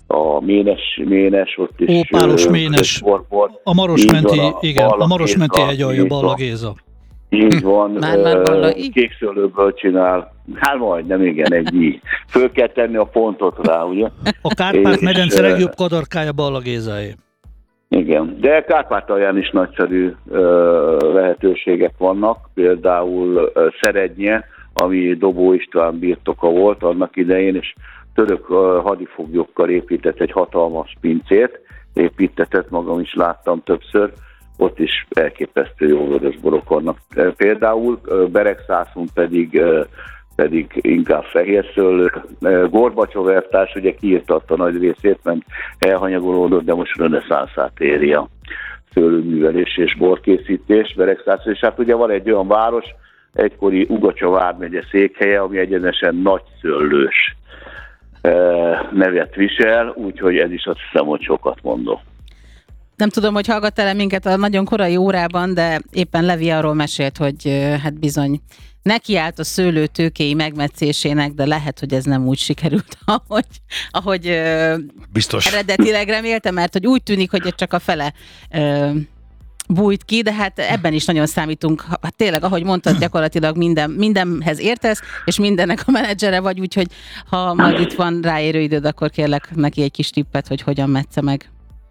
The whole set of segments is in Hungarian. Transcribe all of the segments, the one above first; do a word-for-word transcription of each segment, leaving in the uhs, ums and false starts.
a Ménes, Ménes ott is. Ópálos Ménes, a Marosmenti, van, a igen, a Marosmenti hegyalja, Balla Géza. Így van, uh, kékszőlőből csinál, hát majdnem, igen, egy így. Föl kell tenni a pontot rá, ugye? A Kárpát-medence legjobb kadarkája Balla Gézáé. Igen, de Kárpátalján is nagyszerű uh, lehetőségek vannak, például uh, Szerednye, ami Dobó István birtoka volt annak idején, és török uh, hadifoglyokkal épített egy hatalmas pincét, építetett, magam is láttam többször, ott is elképesztő jó vörösborok vannak. Például Beregszászon pedig, pedig inkább fehérszőlő. Gorbacsov elvtárs ugye kiirtatta nagy részét, mert elhanyagolódott, de most reneszánszát éri a szőlőművelés és borkészítés Beregszászon. És hát ugye van egy olyan város, egykori Ugacsa vármegye székhelye, ami egyenesen nagyszőlős nevet visel, úgyhogy ez is azt hiszem, hogy sokat mondom. Nem tudom, hogy hallgattál-e minket a nagyon korai órában, de éppen Levi arról mesélt, hogy hát bizony nekiállt a szőlő tőkéi megmetszésének, de lehet, hogy ez nem úgy sikerült, ahogy, ahogy biztos eredetileg remélte, mert hogy úgy tűnik, hogy csak a fele ö, bújt ki, de hát ebben is nagyon számítunk. Hát tényleg, ahogy mondtad, gyakorlatilag minden, mindenhez értesz, és mindennek a menedzsere vagy, úgyhogy ha majd itt van ráérő időd, akkor kérlek neki egy kis tippet, hogy hogyan metsze meg.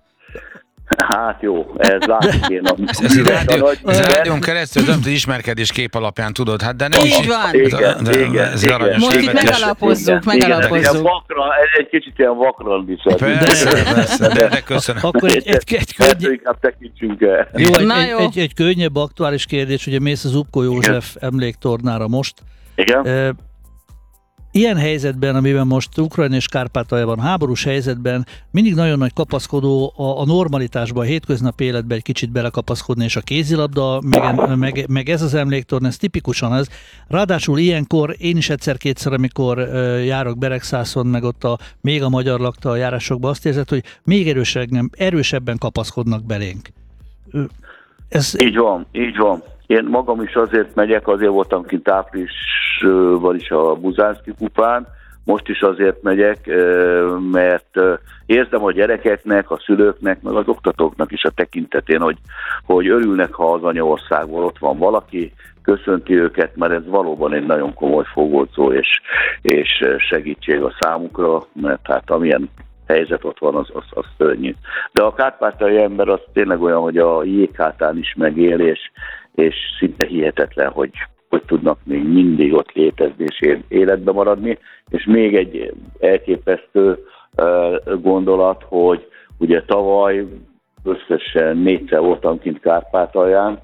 Hát jó, ez látjuk én. A, ez ez rádió, rádión keresztül döntő ismerkedés kép alapján tudod, hát de nem így is van. Igen, de, igen, ez igen. aranyos. Most itt megalapozzuk, megalapozzuk. Vakra, ez egy kicsit ilyen vakran is. Persze, persze, de, de köszönöm. Akkor egy, egy, egy, egy, tekintsünk el. Jó, egy, egy, egy, egy könnyebb, aktuális kérdés, ugye mész az Upko József emléktornára most. Igen. E, Ilyen helyzetben, amiben most Ukrajna és Kárpátalja van, háborús helyzetben mindig nagyon nagy kapaszkodó a, a normalitásban, a hétköznapi életben egy kicsit belekapaszkodni, és a kézilabda, meg, meg, meg ez az emléktorna, ez tipikusan az. Ráadásul ilyenkor én is egyszer-kétszer, amikor uh, járok Beregszászon, meg ott a, még a magyar lakta járásokban azt érzed, hogy még erősebben, erősebben kapaszkodnak belénk. Ez... Így van, így van. Én magam is azért megyek, azért voltam kint áprilisban is a Buzánszky kupán, most is azért megyek, mert érzem a gyerekeknek, a szülőknek, meg az oktatóknak is a tekintetén, hogy, hogy örülnek, ha az anyaországból ott van valaki, köszönti őket, mert ez valóban egy nagyon komoly fogolcó és, és segítség a számukra, mert hát amilyen helyzet ott van, az, az, az szörnyű. De a kárpátaljai ember az tényleg olyan, hogy a jéghátán is megél, és, és szinte hihetetlen, hogy, hogy tudnak még mindig ott létezni és életbe maradni. És még egy elképesztő uh, gondolat, hogy ugye tavaly összesen négyszer voltam kint Kárpátalján,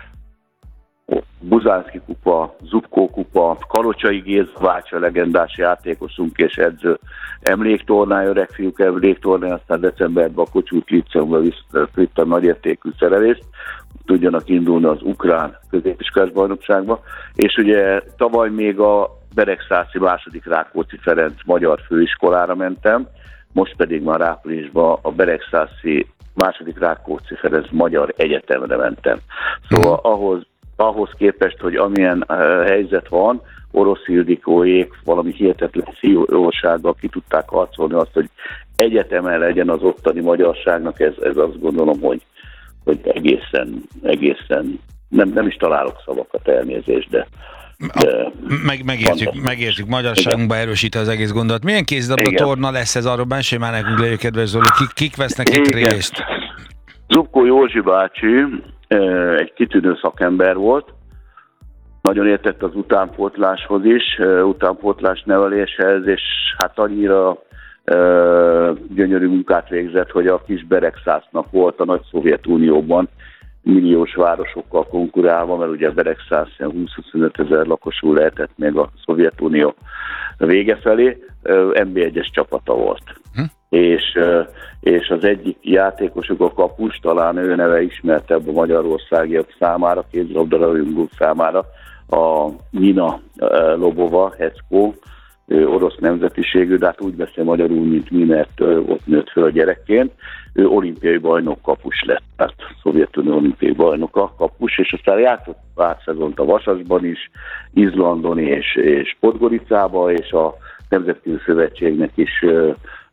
Buzánszky kupa, Zubko kupa, Kalocsai Géza Vácsa legendás játékosunk és edző emléktornája, öregfiúk emléktornája, aztán decemberben a Kocsuth Liceumban visszatértem nagyértékű szerelést, tudjanak indulni az ukrán középiskolás bajnokságba, és ugye tavaly még a Beregszászi második Rákóczi Ferenc magyar főiskolára mentem, most pedig már áprilisban a Beregszászi második Rákóczi Ferenc magyar egyetemre mentem. Szóval ahhoz ahhoz képest, hogy amilyen uh, helyzet van, Orosz Ildikóék valami hihetetlen szívósággal ki tudták harcolni azt, hogy egyetemen legyen az ottani magyarságnak, ez, ez azt gondolom, hogy, hogy egészen, egészen nem, nem is találok szavakat, elnézést, de De Meg, megértjük, megértjük, magyarságunkba erősít az egész gondolat. Milyen kézilabda torna lesz ez, arról bensé már nekünk lejjük, kedves Zoli, kik, kik vesznek itt részt? Zubko Józsi bácsi egy kitűnő szakember volt, nagyon értett az utánpótláshoz is, utánpótlás neveléshez, és hát annyira gyönyörű munkát végzett, hogy a kis Beregszásznak volt a nagy Szovjetunióban milliós városokkal konkurálva, mert ugye Beregszász húsz-huszonöt ezer lakosú lehetett még a Szovjetunió vége felé, en bé egyes csapata volt. Hm? És, és az egyik játékosuk, a kapus, talán ő neve ismertebb a magyarországiak számára, kézilabdarúgók számára, a Nina Lobova, Heckó, orosz nemzetiségű, de hát úgy beszél magyarul, mint mi, mert ott nőtt föl a gyerekként. Ő olimpiai bajnok kapus lett, tehát Szovjetunió olimpiai bajnoka kapus, és aztán játszott pár szezont a Vasasban is, Izlandon és, és Podgoricában, és a Nemzetközi Szövetségnek is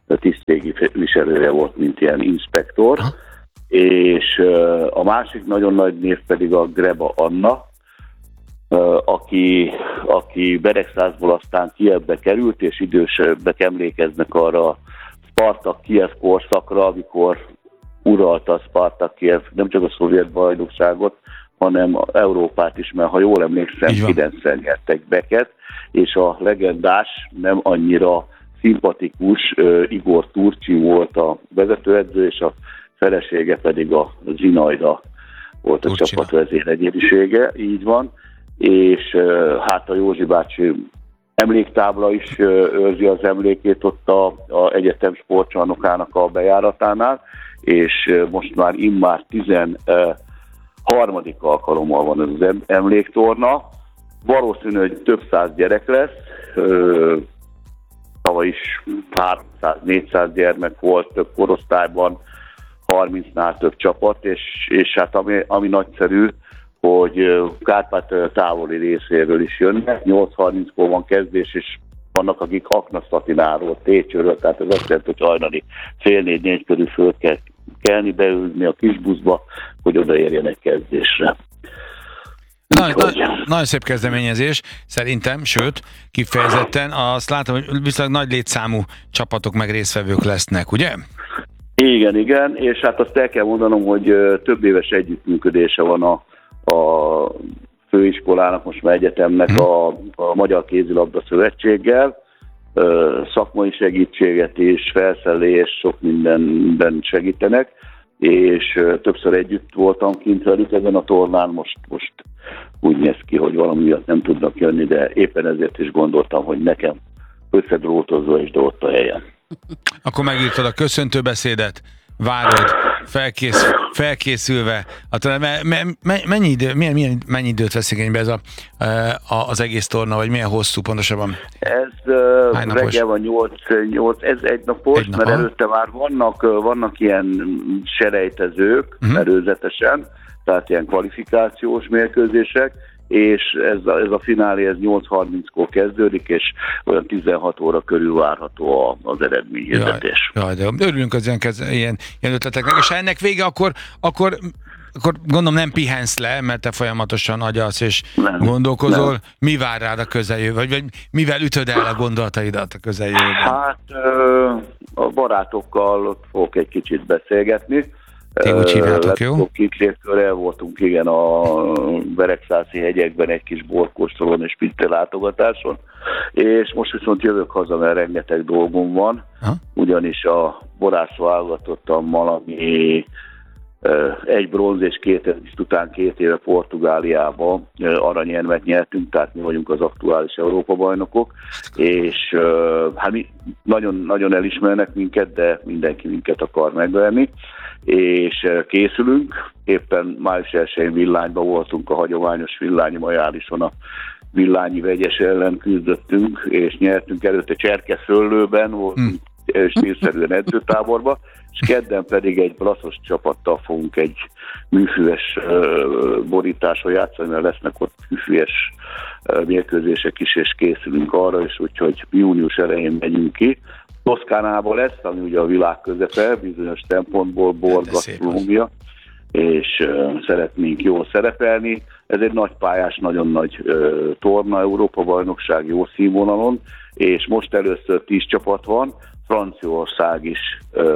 tisztségviselője volt, mint ilyen inspektor, ha. És a másik nagyon nagy név pedig a Greba Anna, aki, aki Beregszászból aztán Kijevbe került, és idősebbek emlékeznek arra a Spartak Kijev korszakra, amikor uralta a Spartak Kijev nem csak a szovjet bajnokságot, hanem Európát is, mert ha jól emlékszem, kilencszer nyertek Beket, és a legendás, nem annyira szimpatikus uh, Igor Turcsin volt a vezetőedző, és a felesége pedig a Zsinajda volt a Turcsina. Csapatvezér egyénisége, így van, és uh, hát a Józsi bácsi emléktábla is uh, őrzi az emlékét ott a, a egyetem sportcsarnokának a bejáratánál, és uh, most már immár tizenharmadik alkalommal van ez az emléktorna. Valószínű, hogy több száz gyerek lesz, uh, tavaly is háromszáz-négyszáz gyermek volt több korosztályban, harmincnál több csapat, és, és hát ami, ami nagyszerű, hogy Kárpát távoli részéről is jönnek, nyolc harminckor van kezdés, és vannak, akik Aknaszatináról, Técsőről, tehát ez azt jelenti, hogy hajnali fél négy-négy körül föl kell kelni, beülni a kis buszba, hogy odaérjenek kezdésre. Nagyon, nagyon, nagyon szép kezdeményezés, szerintem, sőt, kifejezetten azt látom, hogy viszonylag nagy létszámú csapatok meg résztvevők lesznek, ugye? Igen, igen, és hát azt el kell mondanom, hogy több éves együttműködése van a, a főiskolának, most már egyetemnek hmm. a, a Magyar Kézilabda Szövetséggel, szakmai segítséget és felszerelés, sok mindenben segítenek, és többször együtt voltam kint velük ezen a tornán, most, most úgy néz ki, hogy valami miatt nem tudnak jönni, de éppen ezért is gondoltam, hogy nekem összedrótozva és ott a helyen. Akkor megírtad a köszöntőbeszédet, várod, felkész, felkészülve. Hát, me, me, me, mennyi, idő, milyen, milyen, mennyi időt vesz igénybe ez a, a, az egész torna, vagy milyen hosszú pontosabban? Ez uh, reggel van nyolc, ez egy napos, egy nap, mert előtte már vannak, vannak ilyen selejtezők, uh-huh. előzetesen, tehát ilyen kvalifikációs mérkőzések, és ez a, ez a finálé ez nyolc harminckor kezdődik, és olyan tizenhat óra körül várható a, az eredményhirdetés. Jaj, jaj, de örülünk az ilyen, ilyen, ilyen ötleteknek, és ha ennek vége, akkor, akkor, akkor gondolom nem pihensz le, mert te folyamatosan agyalsz és nem, gondolkozol. Nem. Mi vár rád a közeljövő, vagy, vagy mivel ütöd el a gondolataidat a közeljövőben? Hát a barátokkal ott fogok egy kicsit beszélgetni. Ti úgy hívjátok, jó? Kicsékkor el voltunk, igen, a Beregszászi hegyekben egy kis borkóstolón és pitte látogatáson, és most viszont jövök haza, mert rengeteg dolgom van, ha? Ugyanis a borászválogatottammal, ami egy bronz és két ezüst után két éve Portugáliában aranyérmet nyertünk, tehát mi vagyunk az aktuális Európa-bajnokok, és hát mi nagyon, nagyon elismernek minket, de mindenki minket akar megverni, és készülünk. Éppen május elsején Villányban voltunk, a hagyományos villányi majálison a villányi vegyes ellen küzdöttünk, és nyertünk. Előtte Cserkeszöllőben voltunk, hmm. stílszerűen edzőtáborba, és kedden pedig egy blaszos csapattal fogunk egy műfűves borításon játszani, mert lesznek ott műfűves mérkőzések is, és készülünk arra, és úgyhogy június elején megyünk ki. Toszkánába lesz, ami ugye a világ közepe, bizonyos szempontból bor, gasztronómia, és uh, szeretnénk jól szerepelni. Ez egy nagy pályás, nagyon nagy uh, torna, Európa-bajnokság jó színvonalon, és most először tíz csapat van, Franciaország is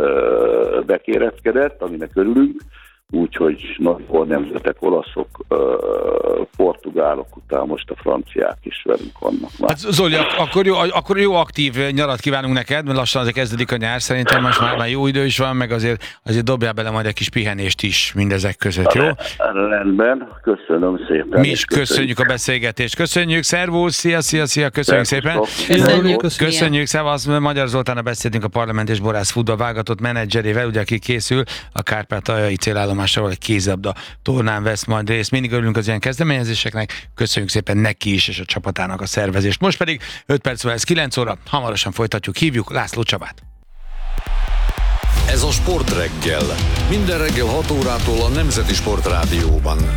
uh, bekéreckedett, aminek örülünk, úgyhogy nagyból nemzetek, olaszok, uh, portugálok, után most a franciák is velünk vannak már. Hát Zoli, akkor jó, akkor jó aktív nyarat kívánunk neked, mert lassan azért kezdődik a nyár, szerintem most már, már jó idő is van, meg azért, azért dobjál bele majd egy kis pihenést is mindezek között, jó? Rendben, köszönöm szépen. Mi is köszönjük, köszönjük a beszélgetést. Köszönjük, szervusz, szia, szia, szia, köszönjük szépen. Köszönjük. Köszönjük, szevasz, Magyar Zoltánnal beszéltünk a Parlament és Borász futball válogatott menedzserével, ugye aki készül a kárpátaljai célállomásról egy kézilabda tornán vesz majd részt. Mindig örülünk az ilyen kezdeményezéseknek, köszönjük szépen neki is és a csapatának a szervezést. Most pedig öt perc múlva ez kilenc óra, hamarosan folytatjuk, hívjuk László Csabát. Ez a Sport Reggel. Minden reggel hat órától a Nemzeti Sport Rádióban.